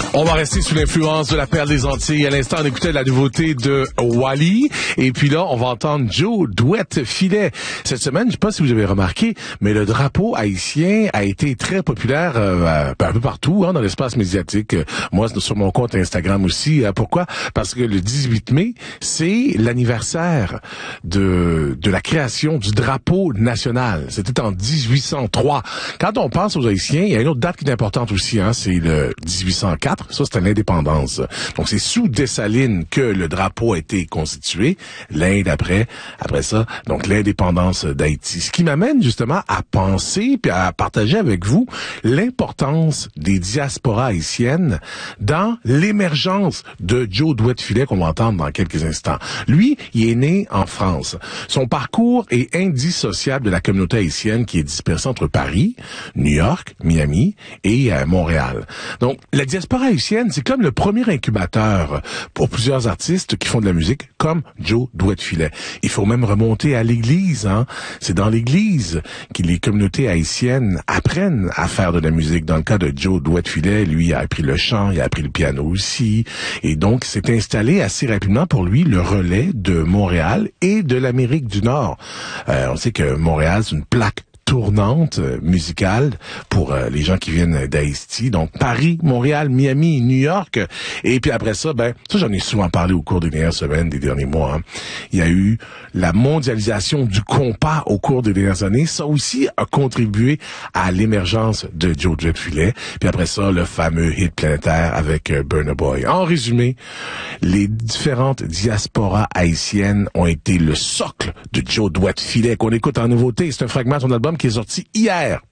On va rester sous l'influence de la perle des Antilles. À l'instant, on écoutait la nouveauté de Wally. Et puis là, on va entendre Joe Douette-Filet. Cette semaine, je sais pas si vous avez remarqué, mais le drapeau haïtien a été très populaire un peu partout dans l'espace médiatique. Moi, sur mon compte Instagram aussi. Pourquoi? Parce que le 18 mai, c'est l'anniversaire de la création du drapeau national. C'était en 1803. Quand on pense aux Haïtiens, il y a une autre date qui est importante aussi, c'est le 1804. Ça, c'était l'indépendance. Donc, c'est sous Dessalines que le drapeau a été constitué. L'Inde après ça, donc l'indépendance d'Haïti. Ce qui m'amène justement à penser puis à partager avec vous l'importance des diasporas haïtiennes dans l'émergence de Joe Douette-Filet qu'on va entendre dans quelques instants. Lui, il est né en France. Son parcours est indissociable de la communauté haïtienne qui est dispersée entre Paris, New York, Miami et Montréal. Donc, la diaspora haïtienne, c'est comme le premier incubateur pour plusieurs artistes qui font de la musique, comme Joe Douette-Filet. Il faut même remonter à l'église, C'est dans l'église que les communautés haïtiennes apprennent à faire de la musique. Dans le cas de Joe Douette-Filet, lui, il a appris le chant, il a appris le piano aussi. Et donc, s'est installé assez rapidement pour lui le relais de Montréal et de l'Amérique du Nord. On sait que Montréal, c'est une plaque tournante musicale pour les gens qui viennent d'Haïti. Donc, Paris, Montréal, Miami, New York. Et puis après ça, ça j'en ai souvent parlé au cours des dernières semaines, des derniers mois. Il y a eu la mondialisation du compas au cours des dernières années. Ça aussi a contribué à l'émergence de Joe Douette-Filet. Puis après ça, le fameux hit planétaire avec Burna Boy. En résumé, les différentes diasporas haïtiennes ont été le socle de Joe Douette-Filet qu'on écoute en nouveauté. C'est un fragment de son album qui est sorti hier.